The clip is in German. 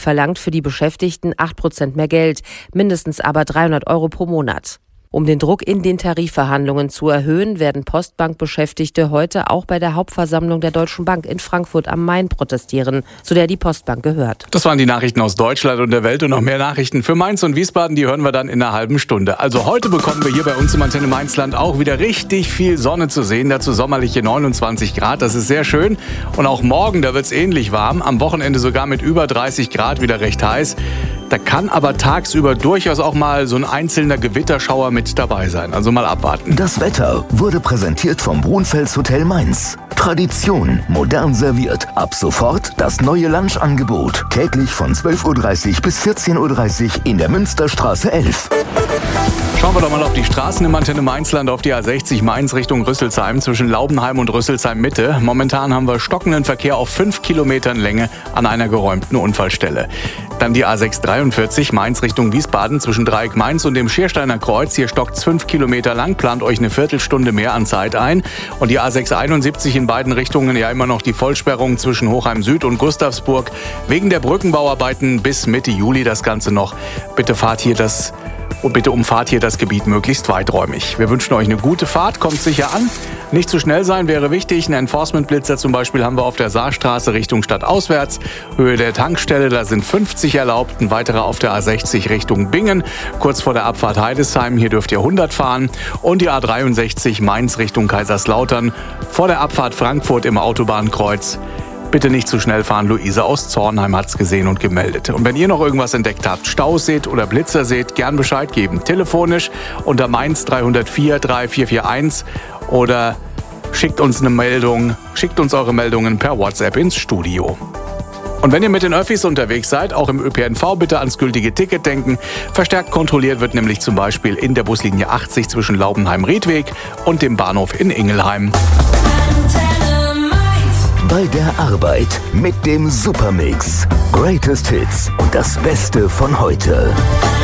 verlangt für die Beschäftigten 8% mehr Geld, mindestens aber 300 € pro Monat. Um den Druck in den Tarifverhandlungen zu erhöhen, werden Postbank-Beschäftigte heute auch bei der Hauptversammlung der Deutschen Bank in Frankfurt am Main protestieren, zu der die Postbank gehört. Das waren die Nachrichten aus Deutschland und der Welt und noch mehr Nachrichten für Mainz und Wiesbaden, die hören wir dann in einer halben Stunde. Also heute bekommen wir hier bei uns im Antenne Mainzland auch wieder richtig viel Sonne zu sehen, dazu sommerliche 29 Grad, das ist sehr schön. Und auch morgen, da wird es ähnlich warm, am Wochenende sogar mit über 30 Grad wieder recht heiß. Da kann aber tagsüber durchaus auch mal so ein einzelner Gewitterschauer mit dabei sein. Also mal abwarten. Das Wetter wurde präsentiert vom Brunfels Hotel Mainz. Tradition, modern serviert. Ab sofort das neue Lunchangebot. Täglich von 12:30 Uhr bis 14:30 Uhr in der Münsterstraße 11. Schauen wir doch mal auf die Straßen im Antenne Mainzland, auf die A60 Mainz Richtung Rüsselsheim zwischen Laubenheim und Rüsselsheim Mitte. Momentan haben wir stockenden Verkehr auf 5 Kilometern Länge an einer geräumten Unfallstelle. Dann die A643 Mainz Richtung Wiesbaden zwischen Dreieck Mainz und dem Schiersteiner Kreuz. Hier stockt es 5 Kilometer lang, plant euch eine Viertelstunde mehr an Zeit ein. Und die A671 in beiden Richtungen ja immer noch die Vollsperrung zwischen Hochheim Süd und Gustavsburg. Wegen der Brückenbauarbeiten bis Mitte Juli das Ganze noch. Bitte umfahrt hier das Gebiet möglichst weiträumig. Wir wünschen euch eine gute Fahrt, kommt sicher an. Nicht zu schnell sein wäre wichtig. Einen Enforcement-Blitzer zum Beispiel haben wir auf der Saarstraße Richtung Stadt auswärts. Höhe der Tankstelle, da sind 50 erlaubt. Ein weiterer auf der A60 Richtung Bingen. Kurz vor der Abfahrt Heidesheim, hier dürft ihr 100 fahren. Und die A63 Mainz Richtung Kaiserslautern. Vor der Abfahrt Frankfurt im Autobahnkreuz. Bitte nicht zu schnell fahren. Luise aus Zornheim hat's gesehen und gemeldet. Und wenn ihr noch irgendwas entdeckt habt, Staus seht oder Blitzer seht, gern Bescheid geben. Telefonisch unter Mainz 304 3441 oder schickt uns eure Meldungen per WhatsApp ins Studio. Und wenn ihr mit den Öffis unterwegs seid, auch im ÖPNV bitte ans gültige Ticket denken. Verstärkt kontrolliert wird nämlich zum Beispiel in der Buslinie 80 zwischen Laubenheim-Riedweg und dem Bahnhof in Ingelheim. Bei der Arbeit mit dem Supermix. Greatest Hits und das Beste von heute.